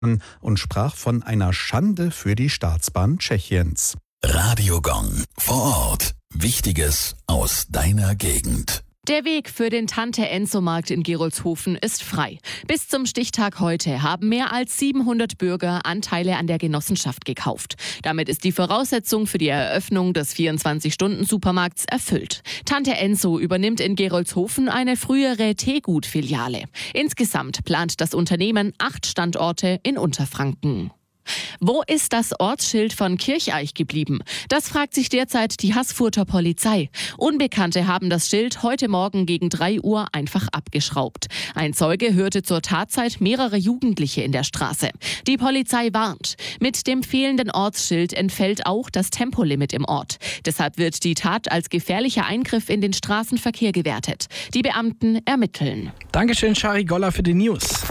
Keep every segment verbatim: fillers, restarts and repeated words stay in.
und sprach von einer Schande für die Staatsbahn Tschechiens. Radio Gong vor Ort. Wichtiges aus deiner Gegend. Der Weg für den Tante-Enso-Markt in Gerolzhofen ist frei. Bis zum Stichtag heute haben mehr als siebenhundert Bürger Anteile an der Genossenschaft gekauft. Damit ist die Voraussetzung für die Eröffnung des vierundzwanzig-Stunden-Supermarkts erfüllt. Tante Enso übernimmt in Gerolzhofen eine frühere Teegut-Filiale. Insgesamt plant das Unternehmen acht Standorte in Unterfranken. Wo ist das Ortsschild von Kircheich geblieben? Das fragt sich derzeit die Haßfurter Polizei. Unbekannte haben das Schild heute Morgen gegen drei Uhr einfach abgeschraubt. Ein Zeuge hörte zur Tatzeit mehrere Jugendliche in der Straße. Die Polizei warnt. Mit dem fehlenden Ortsschild entfällt auch das Tempolimit im Ort. Deshalb wird die Tat als gefährlicher Eingriff in den Straßenverkehr gewertet. Die Beamten ermitteln. Dankeschön, Shari Goller, für die News.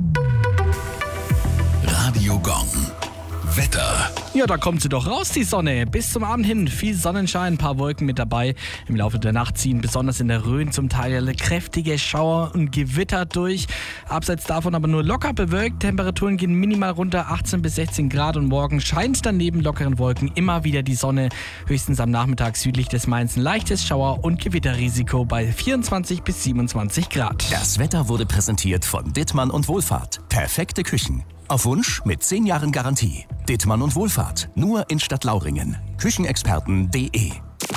Radio Gong. Wetter. Ja, da kommt sie doch raus, die Sonne. Bis zum Abend hin viel Sonnenschein, ein paar Wolken mit dabei. Im Laufe der Nacht ziehen besonders in der Rhön zum Teil kräftige Schauer und Gewitter durch. Abseits davon aber nur locker bewölkt. Temperaturen gehen minimal runter, achtzehn bis sechzehn Grad. Und morgen scheint dann neben lockeren Wolken immer wieder die Sonne. Höchstens am Nachmittag südlich des Mains ein leichtes Schauer- und Gewitterrisiko bei vierundzwanzig bis siebenundzwanzig Grad. Das Wetter wurde präsentiert von Dittmann und Wohlfahrt. Perfekte Küchen. Auf Wunsch mit zehn Jahren Garantie. Dittmann und Wohlfahrt. Nur in Stadtlauringen. Küchenexperten punkt de.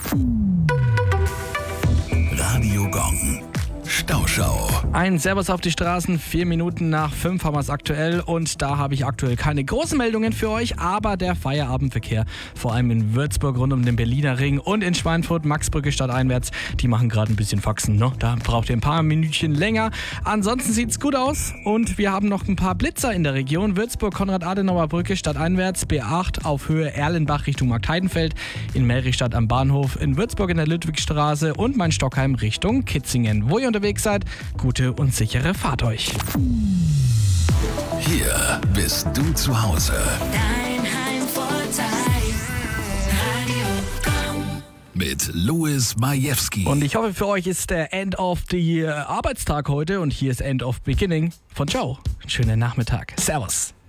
Radio Gong. Stauschau. Ein Servus auf die Straßen, vier Minuten nach fünf haben wir es aktuell und da habe ich aktuell keine großen Meldungen für euch, aber der Feierabendverkehr, vor allem in Würzburg rund um den Berliner Ring und in Schweinfurt, Maxbrücke stadteinwärts, die machen gerade ein bisschen Faxen, ne? Da braucht ihr ein paar Minütchen länger. Ansonsten sieht es gut aus und wir haben noch ein paar Blitzer in der Region. Würzburg, Konrad-Adenauer-Brücke stadteinwärts, B acht auf Höhe Erlenbach Richtung Marktheidenfeld, in Melrichstadt am Bahnhof, in Würzburg in der Ludwigstraße und Main-Stockheim Richtung Kitzingen. Wo ihr unterwegs seid, gute und sichere Fahrt euch. Hier bist du zu Hause. Dein Heimvorteil. Radio Gong. Mit Louis Majewski. Und ich hoffe, für euch ist der End of the Arbeitstag heute und hier ist End of Beginning von Ciao. Schönen Nachmittag. Servus.